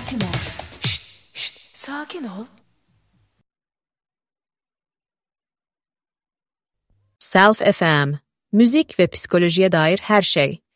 Sakin ol. Sakin ol. Self FM, müzik ve psikolojiye dair her şey.